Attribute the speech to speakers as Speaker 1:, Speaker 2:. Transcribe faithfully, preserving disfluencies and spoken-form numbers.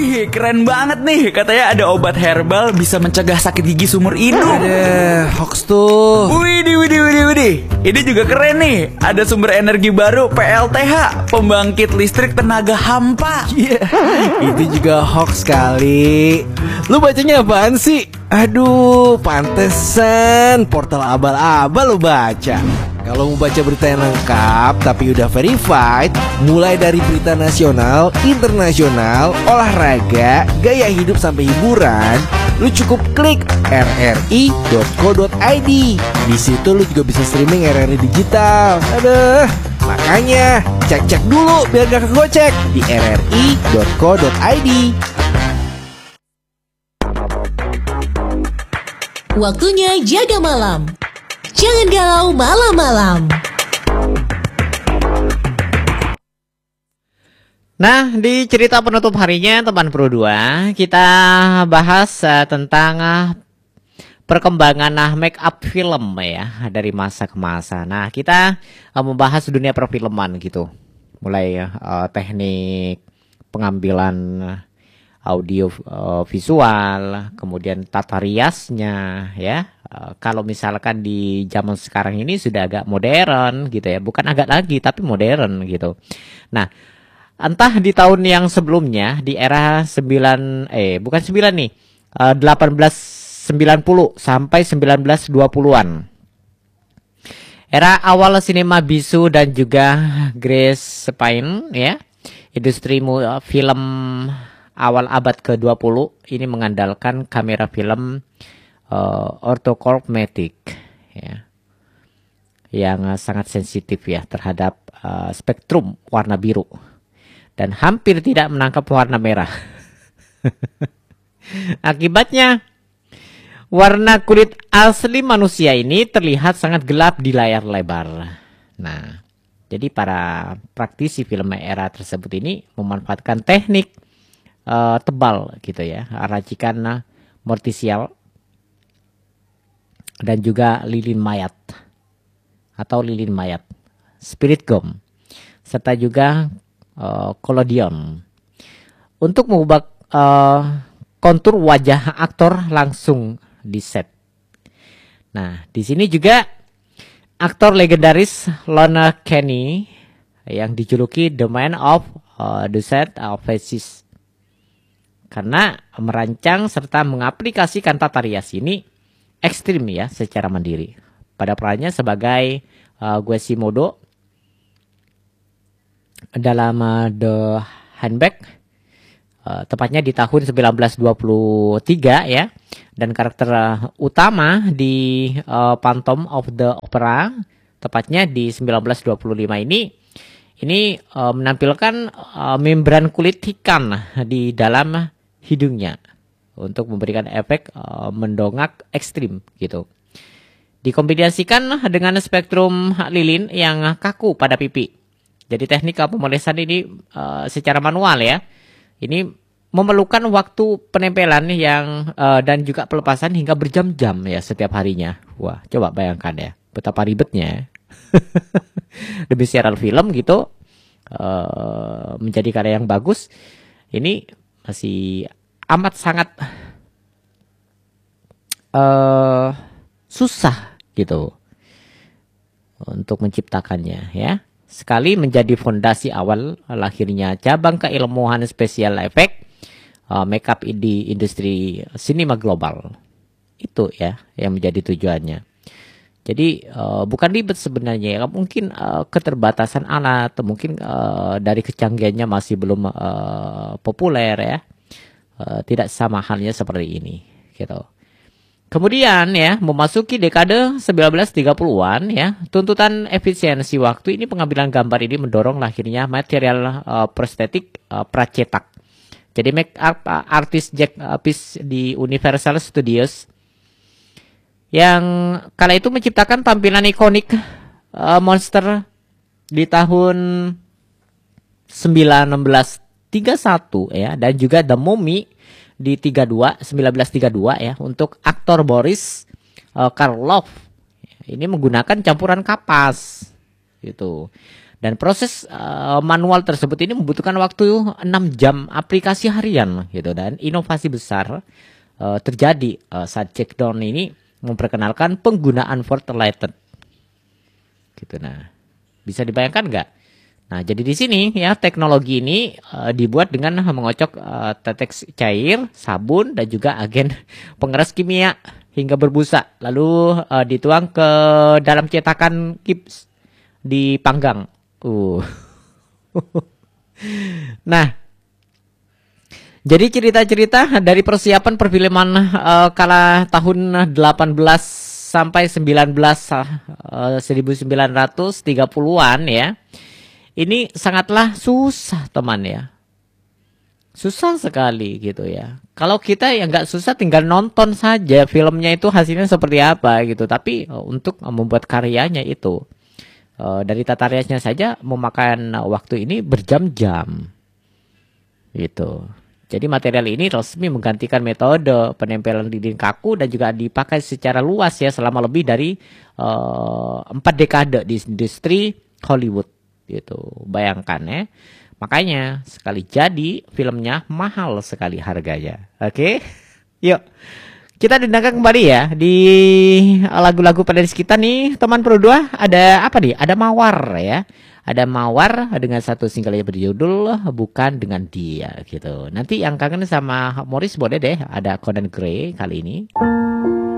Speaker 1: Wih, keren banget nih. Katanya ada obat herbal bisa mencegah sakit gigi seumur hidup.
Speaker 2: Ada hoax tuh.
Speaker 1: Widih, widih, widih, widih. Ini juga keren nih. Ada sumber energi baru P L T H, pembangkit listrik tenaga hampa.
Speaker 2: Iya, itu juga hoax kali. Lu bacanya apaan sih? Aduh, pantesan portal abal-abal lu baca. Kalau mau baca berita yang lengkap tapi udah verified, mulai dari berita nasional, internasional, olahraga, gaya hidup sampai hiburan, lu cukup klik r r i dot co dot i d. Di situ lu juga bisa streaming R R I digital. Aduh, makanya cek-cek dulu biar gak kegocek di r r i dot co dot i d.
Speaker 3: Waktunya jaga malam. Jangan galau malam-malam.
Speaker 4: Nah, di cerita penutup harinya teman Pro dua, kita bahas uh, tentang uh, perkembangan uh, make up film ya dari masa ke masa. Nah, kita uh, membahas dunia perfilman gitu. Mulai uh, teknik pengambilan audio uh, visual, kemudian tata riasnya ya. Uh, kalau misalkan di zaman sekarang ini sudah agak modern gitu ya, bukan agak lagi tapi modern gitu. Nah, entah di tahun yang sebelumnya di era sembilan eh bukan sembilan nih, uh, delapan belas sembilan puluh sampai sembilan belas dua puluhan. Era awal sinema bisu dan juga Grace Payne ya. Industri uh, film awal abad ke dua puluh ini mengandalkan kamera film uh, orthochromatic ya, yang uh, sangat sensitif ya terhadap uh, spektrum warna biru dan hampir tidak menangkap warna merah. Akibatnya warna kulit asli manusia ini terlihat sangat gelap di layar lebar. Nah, jadi para praktisi film era tersebut ini memanfaatkan teknik Uh, tebal gitu ya, racikan uh, mortisial dan juga lilin mayat atau lilin mayat, spirit gum, serta juga uh, collodion untuk mengubah uh, kontur wajah aktor langsung di set. Nah, di sini juga aktor legendaris Lon Chaney yang dijuluki The Man of uh, the Set of Faces, karena merancang serta mengaplikasikan tata rias ini ekstrim ya secara mandiri. Pada perannya sebagai uh, Quasimodo dalam uh, The Hunchback, uh, tepatnya di tahun sembilan belas dua puluh tiga ya. Dan karakter uh, utama di uh, Phantom of the Opera, tepatnya di sembilan belas dua puluh lima ini, ini uh, menampilkan uh, membran kulit ikan di dalam hidungnya untuk memberikan efek uh, mendongak ekstrim gitu. Dikombinasikan dengan spektrum lilin yang kaku pada pipi. Jadi teknik pemolesan ini uh, secara manual ya. Ini memerlukan waktu penempelan yang uh, dan juga pelepasan hingga berjam-jam ya setiap harinya. Wah, coba bayangkan ya betapa ribetnya. Demi serial film gitu uh, menjadi karya yang bagus. Ini masih amat sangat uh, susah gitu untuk menciptakannya ya. Sekali menjadi fondasi awal lahirnya cabang keilmuan special effect uh, makeup di industri sinema global. Itu ya yang menjadi tujuannya. Jadi uh, bukan ribet sebenarnya ya. Mungkin uh, keterbatasan alat, mungkin uh, dari kecanggihannya masih belum uh, populer ya. Uh, tidak sama halnya seperti ini gitu. Kemudian ya memasuki dekade sembilan belas tiga puluhan ya, tuntutan efisiensi waktu ini pengambilan gambar ini mendorong lahirnya material uh, prostetik uh, pracetak. Jadi make up uh, artist Jack uh, Peace di Universal Studios yang kala itu menciptakan tampilan ikonik uh, monster di tahun sembilan belas tiga puluh satu ya, dan juga The Mummy di tiga puluh dua sembilan belas tiga puluh dua ya untuk aktor Boris uh, Karloff. Ini menggunakan campuran kapas gitu. Dan proses uh, manual tersebut ini membutuhkan waktu enam jam aplikasi harian gitu. Dan inovasi besar uh, terjadi uh, saat Jack Dawn ini memperkenalkan penggunaan Forte Lighted. Gitu. Nah, bisa dibayangkan nggak? Nah, jadi di sini ya teknologi ini uh, dibuat dengan mengocok uh, tetes cair, sabun dan juga agen pengeras kimia hingga berbusa. Lalu uh, dituang ke dalam cetakan gips dipanggang. Uh. Nah, jadi cerita-cerita dari persiapan perfilman uh, kala tahun delapan belas sampai sembilan belas uh, seribu sembilan ratus tiga puluhan ya. Ini sangatlah susah teman ya. Susah sekali gitu ya. Kalau kita ya nggak susah tinggal nonton saja filmnya itu hasilnya seperti apa gitu. Tapi uh, untuk membuat karyanya itu Uh, dari tata riasnya saja memakan waktu ini berjam-jam gitu. Jadi material ini resmi menggantikan metode penempelan dinding kaku dan juga dipakai secara luas ya selama lebih dari uh, empat dekade di industri Hollywood gitu. Bayangkan ya. Makanya sekali jadi filmnya mahal sekali harganya. Oke? Okay? Yuk. Kita dengarkan kembali ya di lagu-lagu playlist kita nih teman Pro dua. Ada apa nih? Ada Mawar ya. Ada Mawar dengan satu singlenya berjudul Bukan Dengan Dia gitu. Nanti yang kangen sama Morris boleh deh ada Conan Gray kali ini.